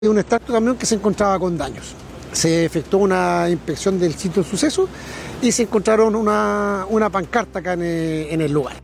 un extracto camión que se encontraba con daños. Se efectuó una inspección del sitio del suceso y se encontraron una pancarta acá en el lugar.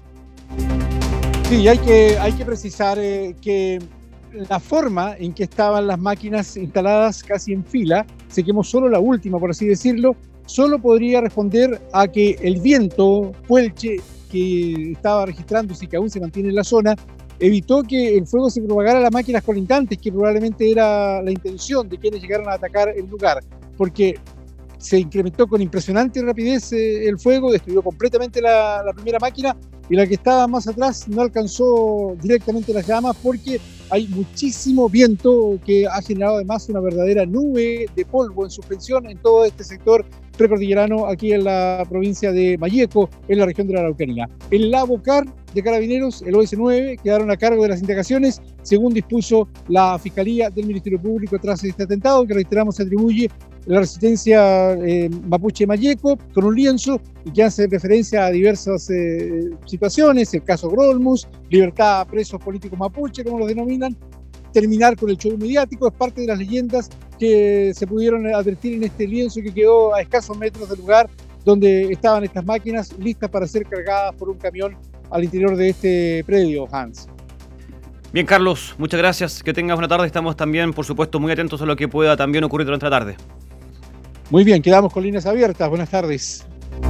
Sí, hay que precisar que la forma en que estaban las máquinas instaladas casi en fila, se quemó solo la última, por así decirlo, solo podría responder a que el viento puelche que estaba registrándose y que aún se mantiene en la zona evitó que el fuego se propagara a las máquinas colindantes, que probablemente era la intención de quienes llegaron a atacar el lugar, porque se incrementó con impresionante rapidez el fuego, destruyó completamente la primera máquina, y la que estaba más atrás no alcanzó directamente las llamas porque hay muchísimo viento que ha generado además una verdadera nube de polvo en suspensión en todo este sector precordillerano aquí en la provincia de Malleco, en la región de la Araucanía. El Lavocar de Carabineros, el OS9, quedaron a cargo de las indagaciones según dispuso la Fiscalía del Ministerio Público tras este atentado, que reiteramos se atribuye la resistencia mapuche Malleco con un lienzo y que hace referencia a diversas situaciones, el caso Grolmus, libertad a presos políticos mapuche, como los denominan, terminar con el show mediático, es parte de las leyendas que se pudieron advertir en este lienzo que quedó a escasos metros del lugar donde estaban estas máquinas listas para ser cargadas por un camión al interior de este predio, Hans. Bien, Carlos, muchas gracias, que tengas una tarde, estamos también, por supuesto, muy atentos a lo que pueda también ocurrir durante la tarde. Muy bien, quedamos con líneas abiertas, buenas tardes.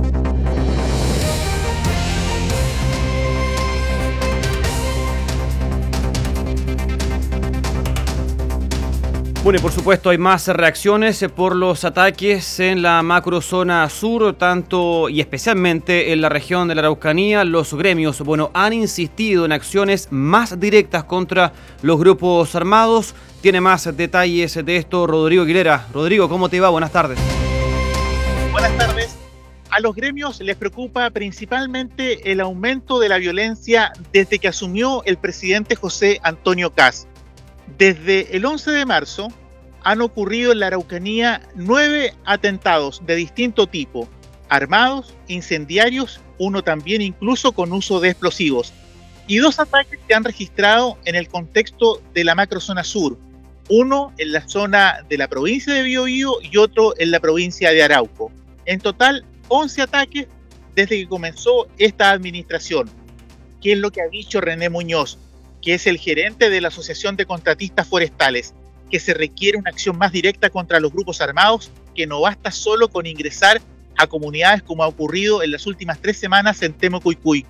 Bueno, y por supuesto hay más reacciones por los ataques en la macrozona sur, tanto y especialmente en la región de la Araucanía. Los gremios, han insistido en acciones más directas contra los grupos armados. Tiene más detalles de esto Rodrigo Aguilera. Rodrigo, ¿cómo te va? Buenas tardes. Buenas tardes. A los gremios les preocupa principalmente el aumento de la violencia desde que asumió el presidente José Antonio Kast. Desde el 11 de marzo han ocurrido en la Araucanía 9 atentados de distinto tipo, armados, incendiarios, uno también incluso con uso de explosivos, y 2 ataques que han registrado en el contexto de la macrozona sur, uno en la zona de la provincia de Biobío y otro en la provincia de Arauco. En total, 11 ataques desde que comenzó esta administración. ¿Qué es lo que ha dicho René Muñoz, que es el gerente de la Asociación de Contratistas Forestales? Que se requiere una acción más directa contra los grupos armados, que no basta solo con ingresar a comunidades como ha ocurrido en las últimas 3 semanas en Temocuycuy.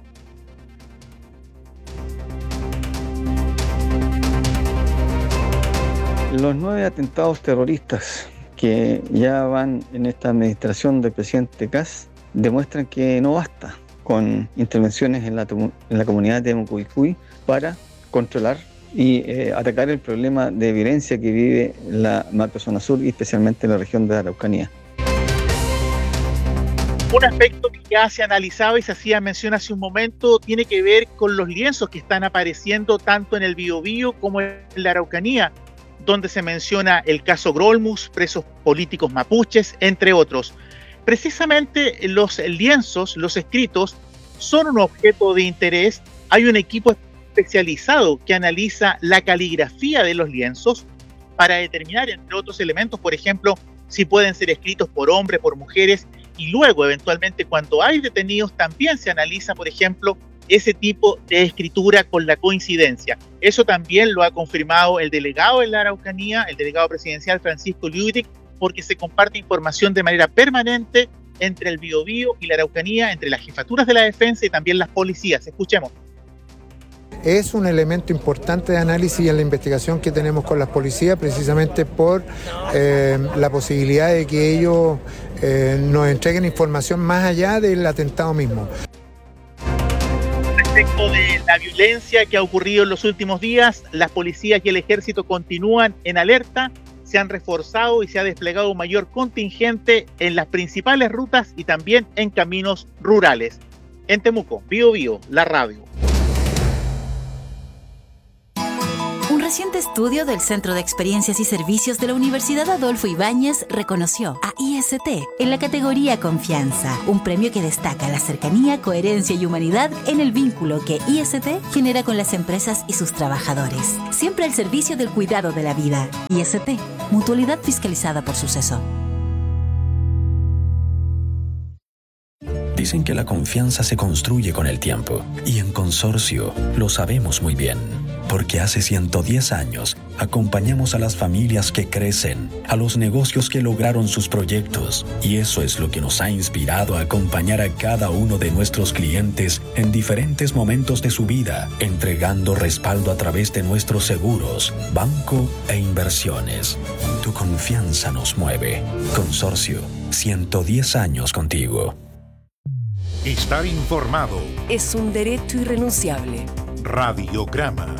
Los 9 atentados terroristas que ya van en esta administración del presidente Kast demuestran que no basta con intervenciones en la comunidad de Temocuycuy para controlar y atacar el problema de violencia que vive la macrozona sur y especialmente en la región de la Araucanía. Un aspecto que ya se analizaba y se hacía mención hace un momento tiene que ver con los lienzos que están apareciendo tanto en el Biobío como en la Araucanía, donde se menciona el caso Grolmus, presos políticos mapuches, entre otros. Precisamente los lienzos, los escritos, son un objeto de interés. Hay un equipo especializado que analiza la caligrafía de los lienzos para determinar, entre otros elementos, por ejemplo, si pueden ser escritos por hombres, por mujeres, y luego, eventualmente, cuando hay detenidos, también se analiza, por ejemplo, ese tipo de escritura con la coincidencia. Eso también lo ha confirmado el delegado de la Araucanía, el delegado presidencial Francisco Liutic, porque se comparte información de manera permanente entre el Biobío y la Araucanía, entre las jefaturas de la defensa y también las policías. Escuchemos. Es un elemento importante de análisis en la investigación que tenemos con las policías, precisamente por la posibilidad de que ellos nos entreguen información más allá del atentado mismo. Respecto de la violencia que ha ocurrido en los últimos días, las policías y el ejército continúan en alerta, se han reforzado y se ha desplegado un mayor contingente en las principales rutas y también en caminos rurales. En Temuco, Biobío, la radio. Un reciente estudio del Centro de Experiencias y Servicios de la Universidad Adolfo Ibáñez reconoció a IST en la categoría Confianza, un premio que destaca la cercanía, coherencia y humanidad en el vínculo que IST genera con las empresas y sus trabajadores, siempre al servicio del cuidado de la vida. IST, Mutualidad fiscalizada por Suceso. Dicen que la confianza se construye con el tiempo, y en Consorcio lo sabemos muy bien, porque hace 110 años acompañamos a las familias que crecen, a los negocios que lograron sus proyectos, y eso es lo que nos ha inspirado a acompañar a cada uno de nuestros clientes en diferentes momentos de su vida, entregando respaldo a través de nuestros seguros, banco e inversiones. Tu confianza nos mueve. Consorcio, 110 años contigo. Estar informado es un derecho irrenunciable. Radiograma.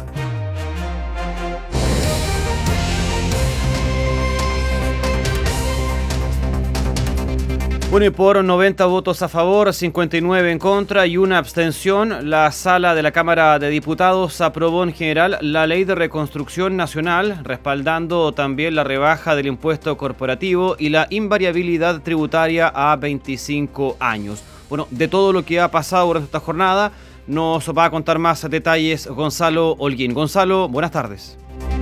Bueno, y por 90 votos a favor, 59 en contra y una abstención, la Sala de la Cámara de Diputados aprobó en general la Ley de Reconstrucción Nacional, respaldando también la rebaja del impuesto corporativo y la invariabilidad tributaria a 25 años. Bueno, de todo lo que ha pasado durante esta jornada, nos va a contar más detalles Gonzalo Holguín. Gonzalo, buenas tardes.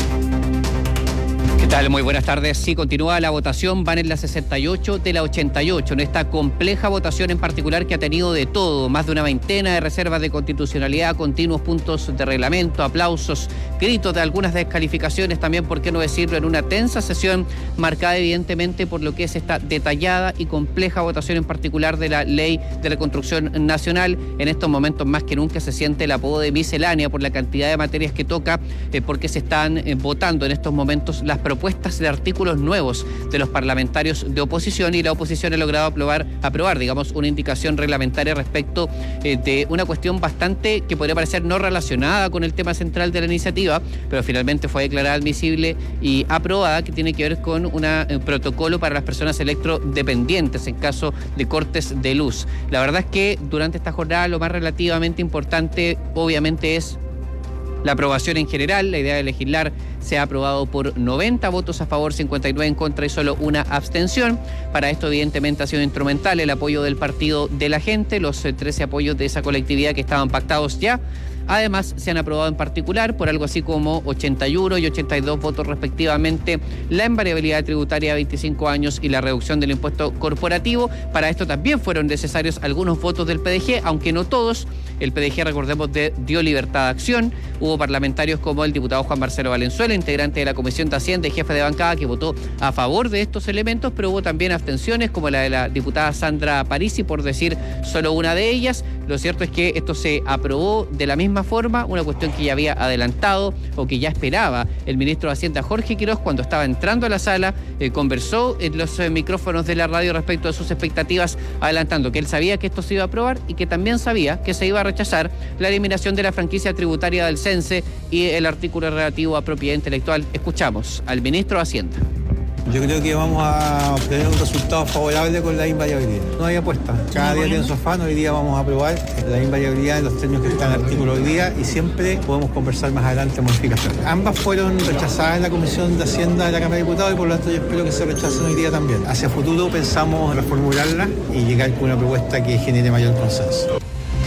¿Qué tal? Muy buenas tardes. Sí, continúa la votación, van en la 68 de la 88, en esta compleja votación en particular que ha tenido de todo, más de una veintena de reservas de constitucionalidad, continuos puntos de reglamento, aplausos, gritos de algunas descalificaciones, también, por qué no decirlo, en una tensa sesión marcada evidentemente por lo que es esta detallada y compleja votación en particular de la Ley de Reconstrucción Nacional. En estos momentos más que nunca se siente el apodo de miscelánea por la cantidad de materias que toca, porque se están votando en estos momentos las propuestas de artículos nuevos de los parlamentarios de oposición, y la oposición ha logrado aprobar, digamos, una indicación reglamentaria respecto de una cuestión bastante que podría parecer no relacionada con el tema central de la iniciativa, pero finalmente fue declarada admisible y aprobada, que tiene que ver con un protocolo para las personas electrodependientes en caso de cortes de luz. La verdad es que durante esta jornada lo más relativamente importante obviamente es la aprobación en general. La idea de legislar se ha aprobado por 90 votos a favor, 59 en contra y solo una abstención. Para esto evidentemente ha sido instrumental el apoyo del Partido de la Gente, los 13 apoyos de esa colectividad que estaban pactados ya. Además, se han aprobado en particular por algo así como 81 y 82 votos respectivamente la invariabilidad tributaria a 25 años y la reducción del impuesto corporativo. Para esto también fueron necesarios algunos votos del PDG, aunque no todos. El PDG, recordemos, dio libertad de acción. Hubo parlamentarios como el diputado Juan Marcelo Valenzuela, integrante de la Comisión de Hacienda y jefe de bancada, que votó a favor de estos elementos, pero hubo también abstenciones, como la de la diputada Sandra Parisi, por decir solo una de ellas. Lo cierto es que esto se aprobó de la misma forma, una cuestión que ya había adelantado o que ya esperaba el ministro de Hacienda Jorge Quiroz cuando estaba entrando a la sala. Conversó en los micrófonos de la radio respecto a sus expectativas, adelantando que él sabía que esto se iba a aprobar y que también sabía que se iba a rechazar la eliminación de la franquicia tributaria del CENSE y el artículo relativo a propiedad intelectual. Escuchamos al ministro de Hacienda. Yo creo que vamos a obtener un resultado favorable con la invariabilidad. No hay apuesta. Cada día tiene su afán. Hoy día vamos a aprobar la invariabilidad de los términos que están en el artículo hoy día, y siempre podemos conversar más adelante modificaciones. Ambas fueron rechazadas en la Comisión de Hacienda de la Cámara de Diputados y por lo tanto yo espero que se rechacen hoy día también. Hacia futuro pensamos reformularla y llegar con una propuesta que genere mayor consenso.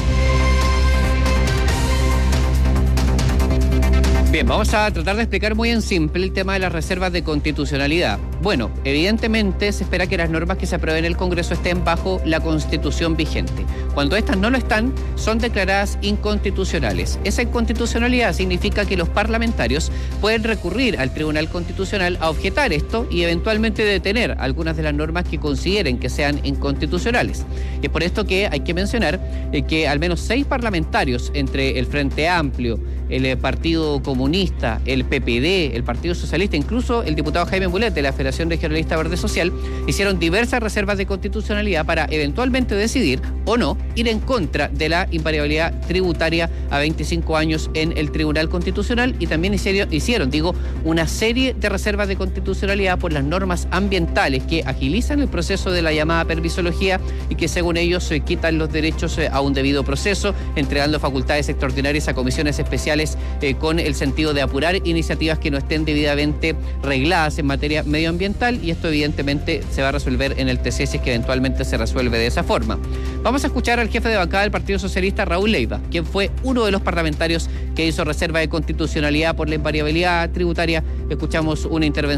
Bien, vamos a tratar de explicar muy en simple el tema de las reservas de constitucionalidad. Bueno, evidentemente se espera que las normas que se aprueben en el Congreso estén bajo la Constitución vigente. Cuando estas no lo están, son declaradas inconstitucionales. Esa inconstitucionalidad significa que los parlamentarios pueden recurrir al Tribunal Constitucional a objetar esto y eventualmente detener algunas de las normas que consideren que sean inconstitucionales. Y es por esto que hay que mencionar que al menos 6 parlamentarios entre el Frente Amplio, el Partido Comunista, el PPD, el Partido Socialista, incluso el diputado Jaime Mulet de la Federación Regionalista Verde Social, hicieron diversas reservas de constitucionalidad para eventualmente decidir o no ir en contra de la invariabilidad tributaria a 25 años en el Tribunal Constitucional, y también hicieron una serie de reservas de constitucionalidad por las normas ambientales que agilizan el proceso de la llamada permisología y que según ellos quitan los derechos a un debido proceso, entregando facultades extraordinarias a comisiones especiales con el sentido sentido de apurar iniciativas que no estén debidamente regladas en materia medioambiental, y esto evidentemente se va a resolver en el TC si es que eventualmente se resuelve de esa forma. Vamos a escuchar al jefe de bancada del Partido Socialista, Raúl Leiva, quien fue uno de los parlamentarios que hizo reserva de constitucionalidad por la invariabilidad tributaria. Escuchamos una intervención